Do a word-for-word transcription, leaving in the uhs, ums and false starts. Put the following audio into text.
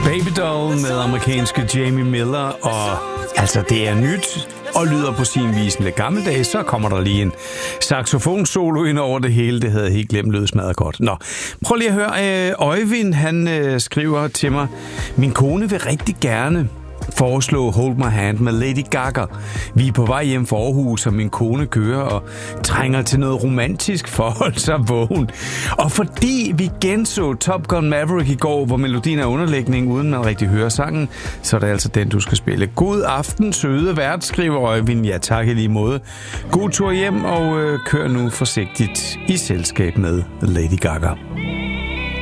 Babydoll med amerikanske Jamie Miller, og altså det er nyt og lyder på sin vis lidt gammeldags. Så kommer der lige en saxofonsolo ind over det hele. Det havde jeg helt glemt, lød smadret godt. Nå, prøv lige at høre. Øjvind, han øh, skriver til mig: min kone vil rigtig gerne foreslå Hold My Hand med Lady Gaga. Vi er på vej hjem fra Aarhus, og min kone kører og trænger til noget romantisk for at holde sig vågen. Og fordi vi genså Top Gun Maverick i går, hvor melodien er underlægning, uden man rigtig hører sangen, så er det altså den, du skal spille. God aften, søde vært, skriver Øjvind. Ja, tak i lige måde. God tur hjem, og øh, kør nu forsigtigt i selskab med Lady Gaga.